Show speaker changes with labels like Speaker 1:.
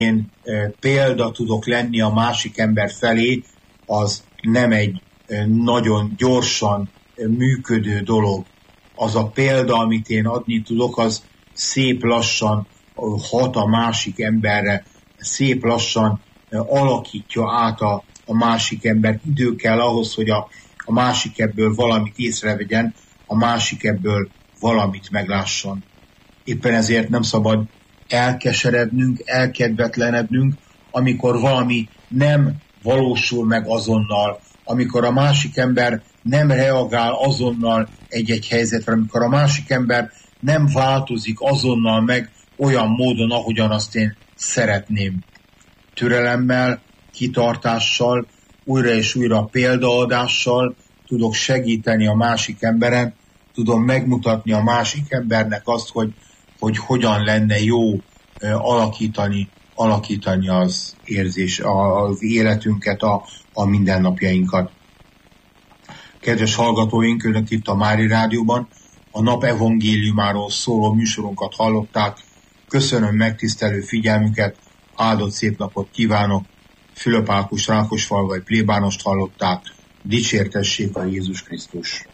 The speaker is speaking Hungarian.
Speaker 1: én példa tudok lenni a másik ember felé, az nem egy nagyon gyorsan működő dolog. Az a példa, amit én adni tudok, az szép lassan hat a másik emberre, szép lassan alakítja át a másik ember. Idő kell ahhoz, hogy a másik ebből valamit észrevegyen, a másik ebből valamit meglásson. Éppen ezért nem szabad elkeserednünk, elkedvetlenednünk, amikor valami nem valósul meg azonnal, amikor a másik ember nem reagál azonnal egy-egy helyzetre, amikor a másik ember nem változik azonnal meg olyan módon, ahogyan azt én szeretném. Türelemmel, kitartással, újra és újra példaadással tudok segíteni a másik emberen, tudom megmutatni a másik embernek azt, hogy hogyan lenne jó alakítani az életünket, a mindennapjainkat. Kedves hallgatóink, önök itt a Mári Rádióban a nap evangéliumáról szóló műsorunkat hallották. Köszönöm megtisztelő figyelmüket, áldott szép napot kívánok. Fülöp Ákos Rákosfalvai plébánost hallották. Dicsértessék a Jézus Krisztus!